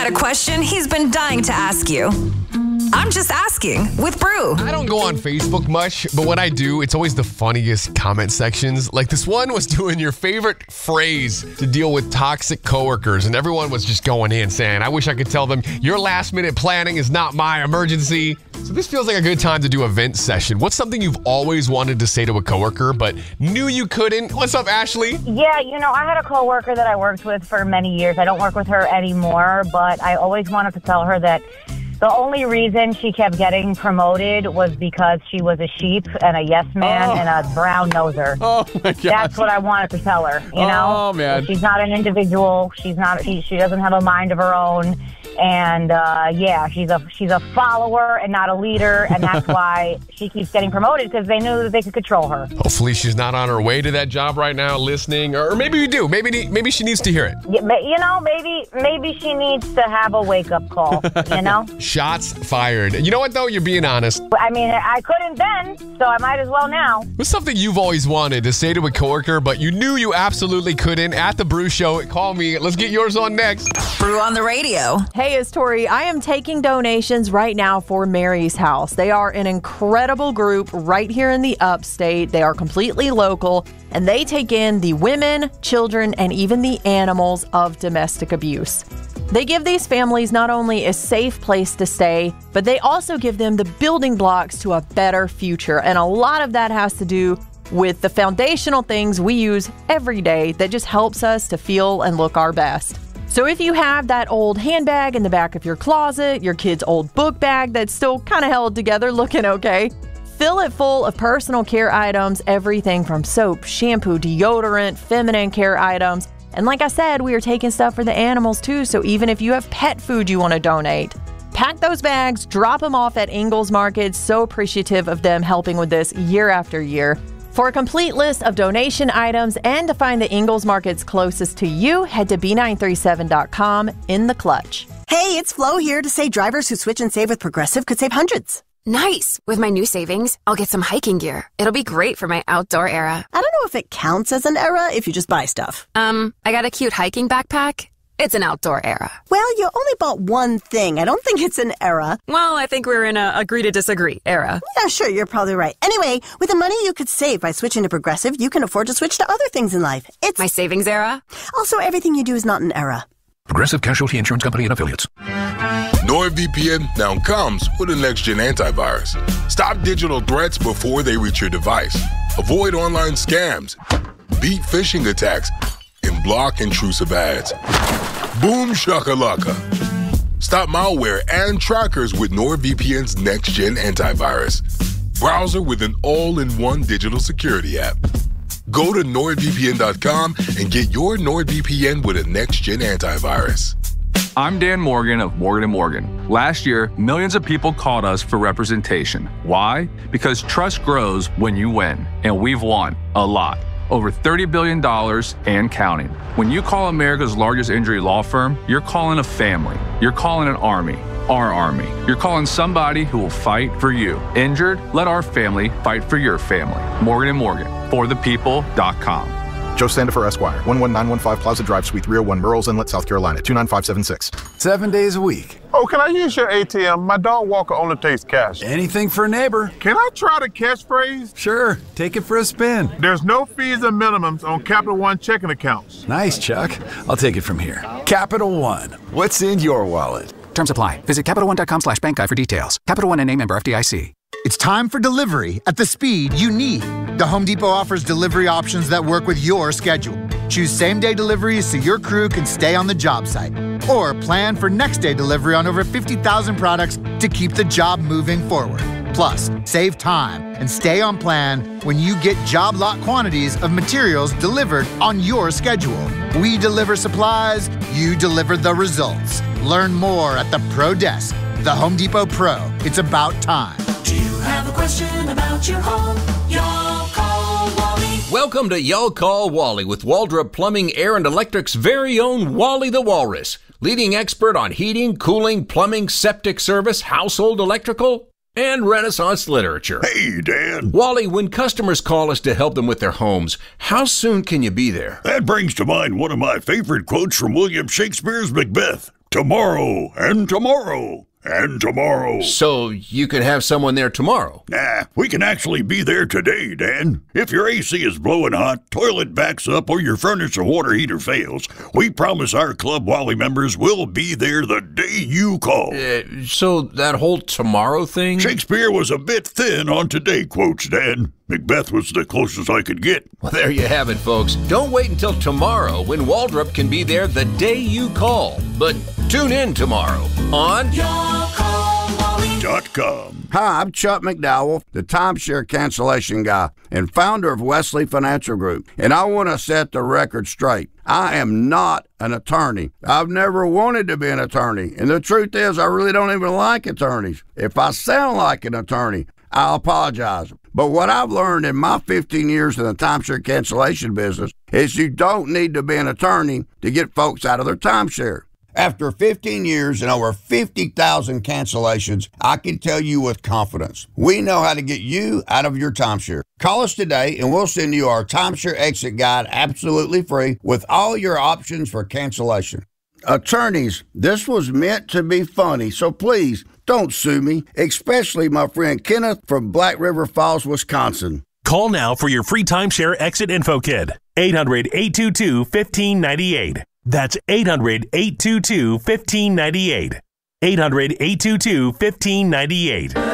got a question he's been dying to ask you. I'm Just Asking with Brew. I don't go on Facebook much, but when I do, it's always the funniest comment sections. Like this one was doing your favorite phrase to deal with toxic coworkers, and everyone was just going in saying, I wish I could tell them, your last minute planning is not my emergency. So this feels like a good time to do a vent session. What's something you've always wanted to say to a coworker, but knew you couldn't? What's up, Ashley? Yeah, I had a coworker that I worked with for many years. I don't work with her anymore, but I always wanted to tell her that the only reason she kept getting promoted was because she was a sheep and a yes man and a brown noser. Oh, my God. That's what I wanted to tell her, you know? Oh, man. She's not an individual. She doesn't have a mind of her own. And, she's a follower and not a leader, and that's why she keeps getting promoted, because they knew that they could control her. Hopefully she's not on her way to that job right now listening, or maybe you do. Maybe she needs to hear it. Yeah, maybe she needs to have a wake-up call, Shots fired. You know what, though? You're being honest. I mean, I couldn't then, so I might as well now. What's something you've always wanted to say to a coworker, but you knew you absolutely couldn't? At The Brew Show, call me. Let's get yours on next. Brew on the radio. Hey, it's Tori. I am taking donations right now for Mary's House. They are an incredible group right here in the upstate. They are completely local, and they take in the women, children, and even the animals of domestic abuse. They give these families not only a safe place to stay, but they also give them the building blocks to a better future. And a lot of that has to do with the foundational things we use every day that just helps us to feel and look our best. So if you have that old handbag in the back of your closet, your kid's old book bag that's still kind of held together, looking okay, fill it full of personal care items, everything from soap, shampoo, deodorant, feminine care items. And like I said, we are taking stuff for the animals too, so even if you have pet food you want to donate, pack those bags, drop them off at Ingles Market. So appreciative of them helping with this year after year. For a complete list of donation items and to find the Ingles Markets closest to you, head to B937.com in the clutch. Hey, it's Flo here to say drivers who switch and save with Progressive could save hundreds. Nice! With my new savings, I'll get some hiking gear. It'll be great for my outdoor era. I don't know if it counts as an era if you just buy stuff. I got a cute hiking backpack. It's an outdoor era. Well, you only bought one thing. I don't think it's an era. Well, I think we're in a agree to disagree era. Yeah, sure, you're probably right. Anyway, with the money you could save by switching to Progressive, you can afford to switch to other things in life. It's my savings era. Also, everything you do is not an era. Progressive Casualty Insurance Company and Affiliates. NordVPN now comes with a next-gen antivirus. Stop digital threats before they reach your device. Avoid online scams. Beat phishing attacks. And block intrusive ads. Boom shakalaka. Stop malware and trackers with NordVPN's next-gen antivirus. Browser with an all-in-one digital security app. Go to NordVPN.com and get your NordVPN with a next-gen antivirus. I'm Dan Morgan of Morgan & Morgan. Last year, millions of people called us for representation. Why? Because trust grows when you win, and we've won a lot. Over $30 billion and counting. When you call America's largest injury law firm, you're calling a family. You're calling an army. Our army. You're calling somebody who will fight for you. Injured? Let our family fight for your family. Morgan & Morgan. ForThePeople.com. Joe Sandifer, Esquire, 11915 Plaza Drive, Suite 301, Murrells Inlet, South Carolina, 29576. 7 days a week. Oh, can I use your ATM? My dog walker only takes cash. Anything for a neighbor. Can I try the catchphrase? Sure, take it for a spin. There's no fees or minimums on Capital One checking accounts. Nice, Chuck. I'll take it from here. Capital One. What's in your wallet? Terms apply. Visit CapitalOne.com/bank guide for details. Capital One NA, member FDIC. It's time for delivery at the speed you need. The Home Depot offers delivery options that work with your schedule. Choose same-day deliveries so your crew can stay on the job site. Or plan for next-day delivery on over 50,000 products to keep the job moving forward. Plus, save time and stay on plan when you get job lot quantities of materials delivered on your schedule. We deliver supplies, you deliver the results. Learn more at the Pro Desk. The Home Depot Pro. It's about time. Do you have a question about your home? Y'all call Wally. Welcome to Y'all Call Wally with Waldrop Plumbing, Air, and Electric's very own Wally the Walrus. Leading expert on heating, cooling, plumbing, septic service, household electrical, and Renaissance literature. Hey, Dan. Wally, when customers call us to help them with their homes, how soon can you be there? That brings to mind one of my favorite quotes from William Shakespeare's Macbeth. tomorrow, and tomorrow, and tomorrow. So you could have someone there tomorrow? Nah, we can actually be there today, Dan. If your AC is blowing hot, toilet backs up, or your furnace or water heater fails, we promise our Club Wally members will be there the day you call. So that whole tomorrow thing? Shakespeare was a bit thin on today quotes, Dan. Macbeth was the closest I could get. Well, there you have it, folks. Don't wait until tomorrow when Waldrop can be there the day you call. But tune in tomorrow on YourCallWally.com. Hi, I'm Chuck McDowell, the timeshare cancellation guy and founder of Wesley Financial Group. And I want to set the record straight. I am not an attorney. I've never wanted to be an attorney. And the truth is, I really don't even like attorneys. If I sound like an attorney, I'll apologize. But what I've learned in my 15 years in the timeshare cancellation business is you don't need to be an attorney to get folks out of their timeshare. After 15 years and over 50,000 cancellations, I can tell you with confidence, we know how to get you out of your timeshare. Call us today and we'll send you our timeshare exit guide absolutely free with all your options for cancellation. Attorneys, this was meant to be funny, so please don't sue me, especially my friend Kenneth from Black River Falls, Wisconsin. Call now for your free timeshare exit info kit. 800-822-1598. That's 800-822-1598. 800-822-1598.